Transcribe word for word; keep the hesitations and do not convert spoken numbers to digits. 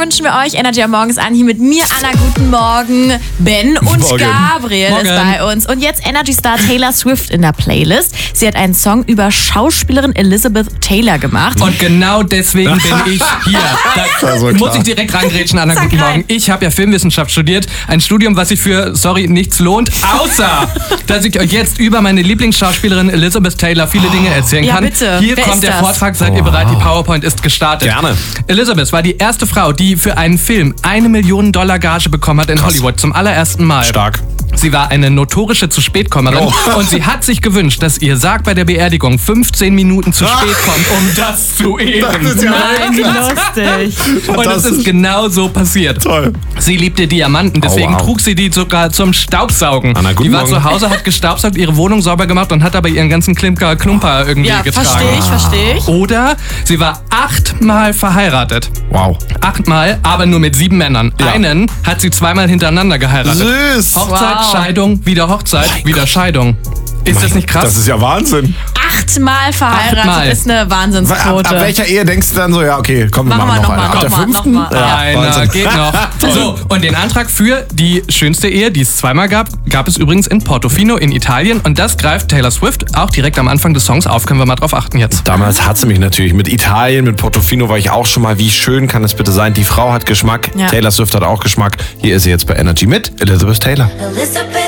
wünschen wir euch Energy am Morgens an. Hier mit mir, Anna, guten Morgen. Ben und Morgen. Gabriel Morgen. ist bei uns. Und jetzt Energy Star Taylor Swift in der Playlist. Sie hat einen Song über Schauspielerin Elizabeth Taylor gemacht. Und genau deswegen bin ich hier. Da war so muss klar. ich direkt reingrätschen, Anna, Sag guten rein. Morgen. Ich habe ja Filmwissenschaft studiert. Ein Studium, was sich für, sorry, nichts lohnt. Außer, dass ich euch jetzt über meine Lieblingsschauspielerin Elizabeth Taylor viele Dinge erzählen Ja, kann. bitte. Hier Wer kommt ist der das? Vortrag. Seid ihr bereit? Die PowerPoint ist gestartet. Gerne. Elizabeth war die erste Frau, die für einen Film eine Million Dollar Gage bekommen hat in Krass. Hollywood. Zum allerersten Mal. Stark. Sie war eine notorische Zu-Spät-Kommerin Oh. und sie hat sich gewünscht, dass ihr Sarg bei der Beerdigung fünfzehn Minuten zu spät kommt, um das zu ehren. Das ist ja Nein, wie lustig. Und es ist genau so passiert. Toll. Sie liebte Diamanten, deswegen Oh, wow. trug sie die sogar zum Staubsaugen. Anna, guten die war Morgen. zu Hause, hat gestaubsaugt, ihre Wohnung sauber gemacht und hat aber ihren ganzen Klimper, Klumper irgendwie Ja, getragen. verstehe ich, verstehe ich. Oder sie war achtmal verheiratet. Wow. Achtmal, aber nur mit sieben Männern. Ja. Einen hat sie zweimal hintereinander geheiratet. Süß. Hochzeit, Wow. Scheidung, wieder Hochzeit, mein wieder Scheidung. Ist das nicht krass? Das ist ja Wahnsinn. Achtmal verheiratet Achtmal. ist eine Ab, Wahnsinnsquote. ab welcher Ehe denkst du dann so, ja, okay, komm, wir Machen machen wir noch noch eine. mal, Ab der noch mal, fünften? noch mal. Ja, Einer Wahnsinn. geht noch. So, und den Antrag für die schönste Ehe, die es zweimal gab, gab es übrigens in Portofino in Italien. Und das greift Taylor Swift auch direkt am Anfang des Songs auf. Können wir mal drauf achten jetzt. Damals hat sie mich natürlich mit Italien, mit Portofino war ich auch schon mal. Wie schön kann es bitte sein? Die Frau hat Geschmack. Ja. Taylor Swift hat auch Geschmack. Hier ist sie jetzt bei Energy mit Elizabeth Taylor. Elizabeth